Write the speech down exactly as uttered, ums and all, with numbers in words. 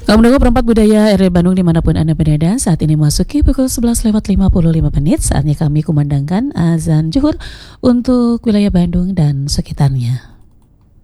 Kamu mendengar perempat budaya R R Bandung dimanapun Anda berada. Saat ini memasuki pukul sebelas lewat lima puluh lima menit. Saatnya kami kumandangkan azan zuhur untuk wilayah Bandung dan sekitarnya.